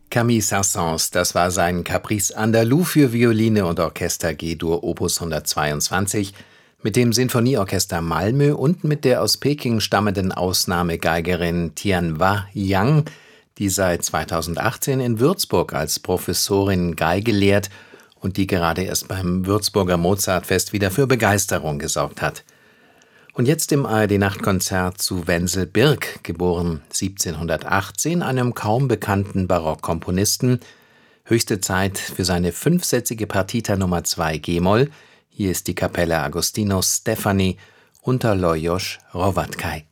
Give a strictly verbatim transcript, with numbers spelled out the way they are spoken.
Camille Saint-Saëns, das war sein Caprice Andalou für Violine und Orchester G-Dur Opus hundertzweiundzwanzig mit dem Sinfonieorchester Malmö und mit der aus Peking stammenden Ausnahmegeigerin Tianhua Yang, die seit zweitausendachtzehn in Würzburg als Professorin Geige lehrt und die gerade erst beim Würzburger Mozartfest wieder für Begeisterung gesorgt hat. Und jetzt im A R D-Nachtkonzert zu Wenzel Birk, geboren siebzehnhundertachtzehn, einem kaum bekannten Barockkomponisten. Höchste Zeit für seine fünfsätzige Partita Nummer zwei G-Moll. Hier ist die Kapelle Agostinos Stefani unter Lajos Hrovatkay.